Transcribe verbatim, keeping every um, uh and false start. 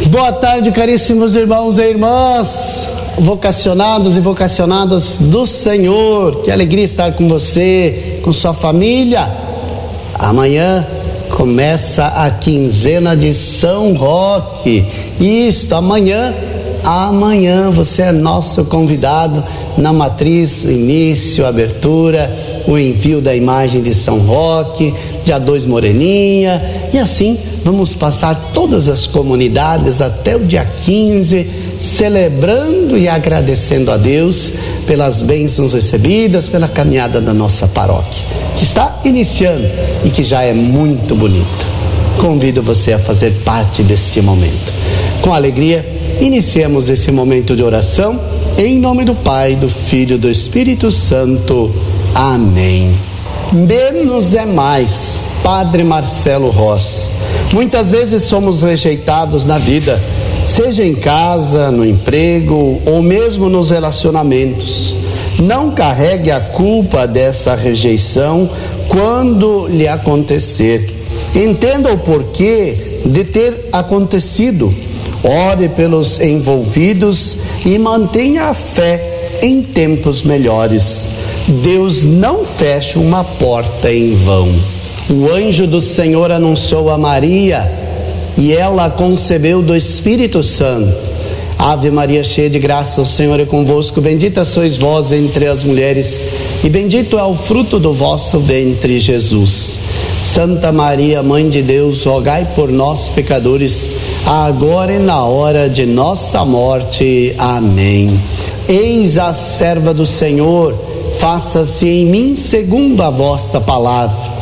Boa tarde, caríssimos irmãos e irmãs, vocacionados e vocacionadas do Senhor. Que alegria estar com você, com sua família. Amanhã começa a quinzena de São Roque. Isso, amanhã, amanhã você é nosso convidado na matriz, início, abertura, o envio da imagem de São Roque, dia dois Moreninha, e assim vamos passar todas as comunidades até o dia quinze, celebrando e agradecendo a Deus pelas bênçãos recebidas, pela caminhada da nossa paróquia, que está iniciando e que já é muito bonita. Convido você a fazer parte deste momento. Com alegria, iniciemos esse momento de oração, em nome do Pai, do Filho e do Espírito Santo. Amém. Menos é mais. Padre Marcelo Rossi. Muitas vezes somos rejeitados na vida, seja em casa, no emprego ou mesmo nos relacionamentos. Não carregue a culpa dessa rejeição quando lhe acontecer. Entenda o porquê de ter acontecido. Ore pelos envolvidos e mantenha a fé em tempos melhores. Deus não fecha uma porta em vão. O anjo do Senhor anunciou a Maria e ela concebeu do Espírito Santo. Ave Maria, cheia de graça, o Senhor é convosco. Bendita sois vós entre as mulheres e bendito é o fruto do vosso ventre, Jesus. Santa Maria, Mãe de Deus, rogai por nós, pecadores, agora e na hora de nossa morte. Amém. Eis a serva do Senhor, faça-se em mim segundo a vossa palavra.